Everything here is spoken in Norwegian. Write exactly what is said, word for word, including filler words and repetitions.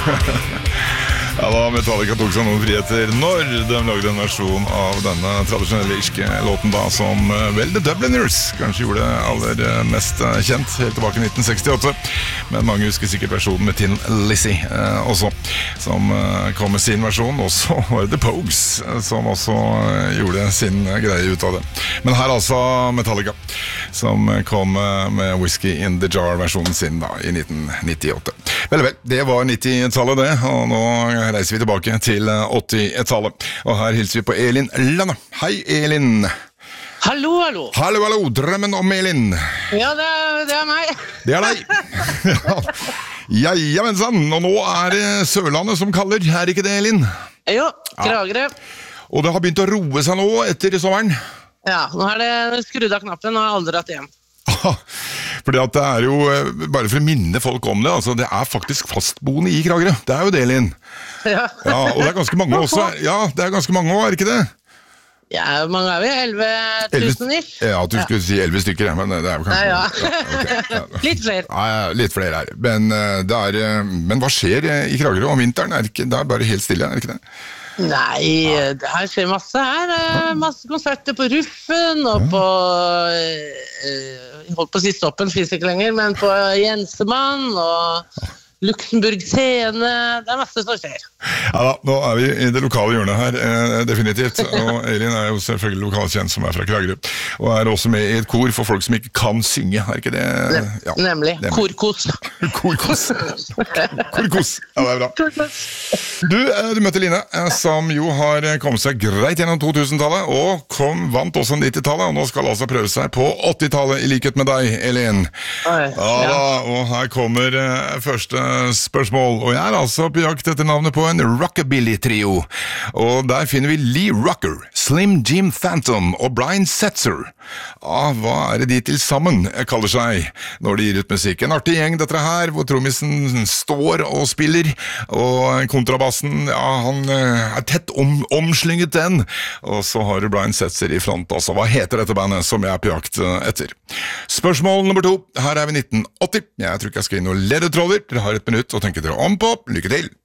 Ja da, Metallica tok seg noen friheter når de lagde en versjon av denne tradisjonelle irske låten da, som vel The Dubliners kanskje gjorde det aller mest kjent helt tilbake i nitten sekstiåtte. Men mange husker sikkert versjonen med Tin Lizzy eh, også, som eh, kom med sin versjon. Og så var det The Pogues som også eh, gjorde sin greie ut av det. Men her altså Metallica, som kom med Whiskey in the Jar-versjonen sin da, i nitten nittiåtte. Vel, vel, det var nittitallet det, og nå reiser vi tilbake til åttitallet. Og her hilser vi på Elin Lande. Hei, Elin! Hallo, hallo! Hallo, hallo! Drømmen om Elin! Ja, det er, det er meg. Det er deg! Ja, ja, men sann! Og nå er det Sørlandet som kaller, er ikke det, Elin? Jo, Kragerø. Ja. Og det har begynt å roe seg nå etter sommeren? Ja, nå er det skrudd av knappen, og har aldri dratt hjem. Fordi at det er jo, bare for å minne folk om det, altså det er faktisk fastboende i Kragerø. Det er jo det, Linn. Ja. Ja, og det er ganske mange også. Ja, det er ganske mange også, er det ikke det? Ja, mange er vi, elleve tusen ish. Ja, du skulle si elleve stykker, men det er jo kanskje... Ja, ja. ja. Okay, ja. Litt flere. Ja, litt flere her. Men, det er, men hva skjer i Kragerø om vinteren? Er det, ikke, det er bare helt stille, er det ikke det? Nei, det her skjer masse her. Masse konserter på Ruffen, og på... Jeg holdt på å si Stoppen, finnes ikke lenger, men på Jensemann, og... Luxemburg scene, det er masse som skjer. Ja da, nå er vi i det lokale hjørnet her, eh, definitivt. Og Elin er jo selvfølgelig lokalkjent som er fra Kragerø. Og er også med i et kor for folk som ikke kan synge, er ikke det? Ja, nemlig, nemlig. Korkos. Korkos. Korkos, ja det er bra. Du, du møtte Line, som jo har kommet seg greit gjennom to-tusentallet, og kom, vant også nittitallet, og nå skal altså prøve seg på åttitallet i likhet med deg, Elin. Oi, ja da, og her kommer uh, første spørsmål, og jeg er altså på jakt etter navnet på en rockabilly-trio, og der finner vi Lee Rocker, Slim Jim Phantom og Brian Setzer. Ja, hva er det de til sammen kaller seg når de gir ut musikk? En artig gjeng dette her, hvor trommisen står og spiller, og kontrabassen, ja, han er tett om, omslynget den, og så har du Brian Setzer i front, altså. Hva heter dette bandet som jeg er på jakt etter? Spørsmål nummer to, her er vi nitten åtti. Jeg tror ikke jeg skal inn noen ledetråder, dere har et minutt å tenke dere om på. Lykke til!